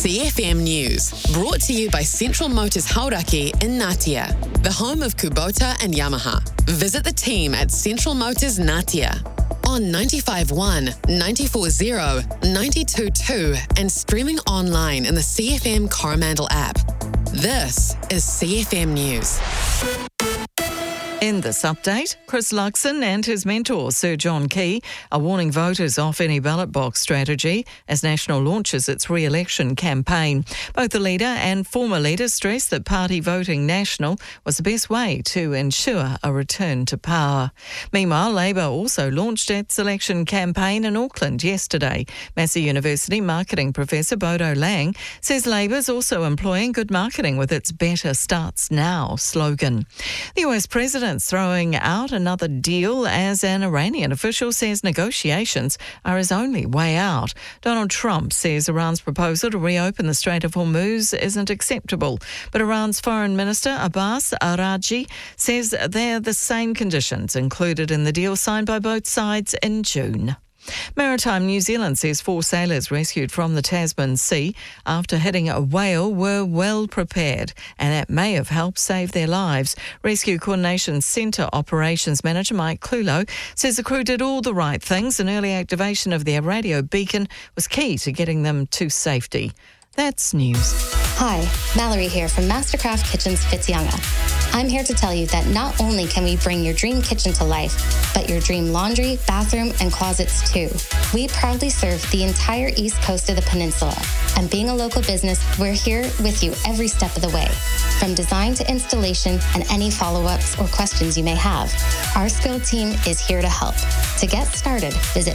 CFM News, brought to you by Central Motors Hauraki in Ngatea, the home of Kubota and Yamaha. Visit the team at Central Motors Ngatea on 95.1, 94.0, 92.2 and streaming online in the CFM Coromandel app. This is CFM News. In this update, Chris Luxon and his mentor, Sir John Key, are warning voters off any ballot box strategy as National launches its re-election campaign. Both the leader and former leader stress that party voting National was the best way to ensure a return to power. Meanwhile, Labor also launched its election campaign in Auckland yesterday. Massey University marketing professor Bodo Lang says Labor's also employing good marketing with its Better Starts Now slogan. The US President throwing out another deal as an Iranian official says negotiations are his only way out. Donald Trump says Iran's proposal to reopen the Strait of Hormuz isn't acceptable, but Iran's Foreign Minister Abbas Araghchi says they're the same conditions included in the deal signed by both sides in June. Maritime New Zealand says 4 sailors rescued from the Tasman Sea after hitting a whale were well prepared, and that may have helped save their lives. Rescue Coordination Centre Operations Manager Mike Clulo says the crew did all the right things and early activation of their radio beacon was key to getting them to safety. That's news. Hi, Mallory here from Mastercraft Kitchens Whitianga. I'm here to tell you that not only can we bring your dream kitchen to life, but your dream laundry, bathroom, and closets too. We proudly serve the entire east coast of the peninsula. And being a local business, we're here with you every step of the way. From design to installation and any follow-ups or questions you may have, our skilled team is here to help. To get started, visit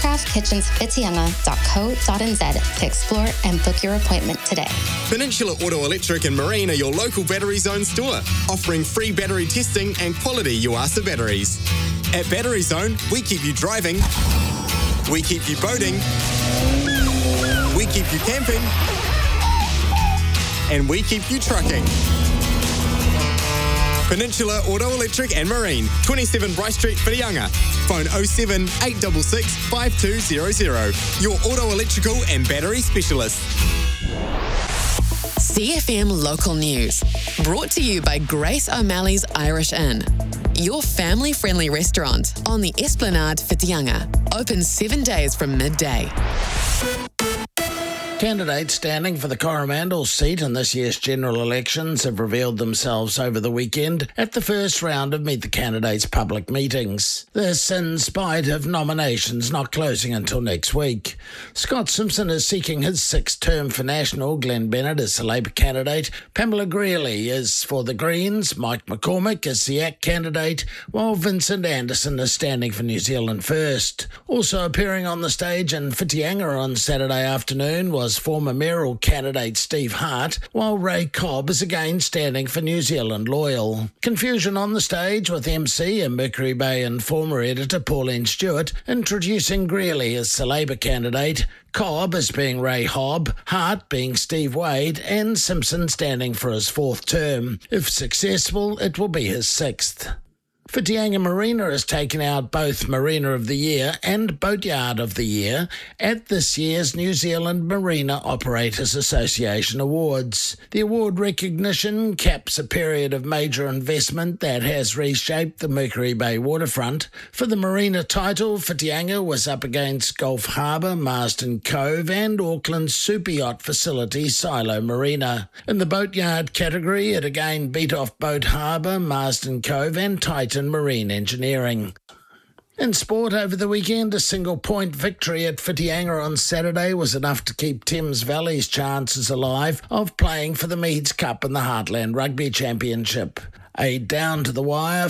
mastercraftkitchenswhitianga.co.nz to explore and book your appointment today. Peninsula Auto Electric and Marine are your local Battery Zone store, offering free battery testing and quality Yuasa batteries. At Battery Zone, we keep you driving, we keep you boating, we keep you camping, and we keep you trucking. Peninsula Auto Electric and Marine, 27 Bryce Street, Whitianga. Phone 07 866 5200. Your auto electrical and battery specialist. CFM Local News, brought to you by Grace O'Malley's Irish Inn, your family-friendly restaurant on the Esplanade Whitianga. Open 7 days from midday. Candidates standing for the Coromandel seat in this year's general elections have revealed themselves over the weekend at the first round of Meet the Candidates public meetings. This in spite of nominations not closing until next week. Scott Simpson is seeking his 6th term for National. Glenn Bennett is the Labour candidate. Pamela Greeley is for the Greens. Mike McCormick is the ACT candidate, while Vincent Anderson is standing for New Zealand First. Also appearing on the stage in Whitianga on Saturday afternoon was former mayoral candidate Steve Hart, while Ray Cobb is again standing for New Zealand Loyal. Confusion on the stage with MC and Mercury Bay and former editor Pauline Stewart introducing Greeley as the Labour candidate, Cobb as being Ray Hobb, Hart being Steve Wade, and Simpson standing for his 4th term. If successful, it will be his 6th. Whitianga Marina has taken out both Marina of the Year and Boatyard of the Year at this year's New Zealand Marina Operators Association Awards. The award recognition caps a period of major investment that has reshaped the Mercury Bay waterfront. For the Marina title, Whitianga was up against Gulf Harbour, Marsden Cove and Auckland's super yacht facility Silo Marina. In the Boatyard category, it again beat off Boat Harbour, Marsden Cove and Titan Marine Engineering. In sport over the weekend, a single-point victory at Whitianga on Saturday was enough to keep Thames Valley's chances alive of playing for the Meads Cup and the Heartland Rugby Championship. A down-to-the-wire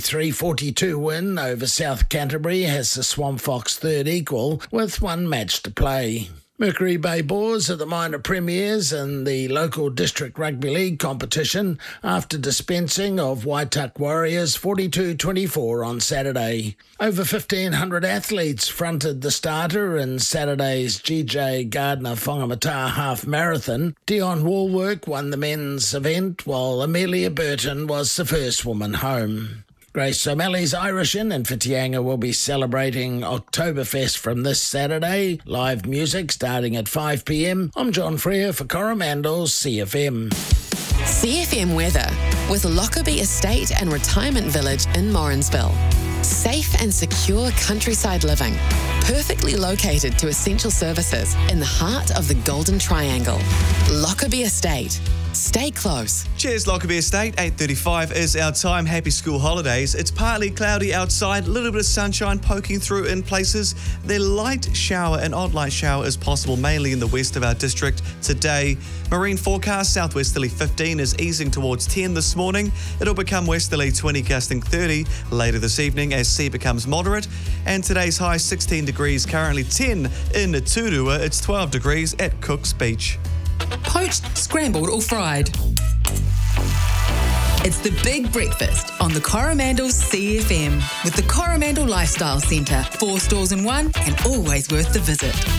43-42 win over South Canterbury has the Swamp Fox third equal with 1 match to play. Mercury Bay Boars are the minor premiers in the local district rugby league competition after dispensing of Waituck Warriors 42-24 on Saturday. Over 1,500 athletes fronted the starter in Saturday's GJ Gardner Whangamata half marathon. Dion Walwork won the men's event while Amelia Burton was the first woman home. Grace O'Malley's Irish Inn in Whitianga will be celebrating Oktoberfest from this Saturday. Live music starting at 5 p.m. I'm John Freer for Coromandel's CFM. CFM weather with Lockerbie Estate and Retirement Village in Morrinsville. Safe and secure countryside living, perfectly located to essential services in the heart of the Golden Triangle. Lockerbie Estate. Stay close. Cheers, Lockerbie Estate. 8:35 is our time. Happy school holidays. It's partly cloudy outside, a little bit of sunshine poking through in places. The light shower, an odd light shower is possible, mainly in the west of our district today. Marine forecast, southwesterly 15 is easing towards 10 this morning. It'll become westerly 20 gusting 30 later this evening as sea becomes moderate. And today's high 16 degrees, currently 10 in Turua. It's 12 degrees at Cook's Beach. Poached, scrambled or fried. It's the big breakfast on the Coromandel CFM with the Coromandel Lifestyle Centre. 4 stores in one and always worth the visit.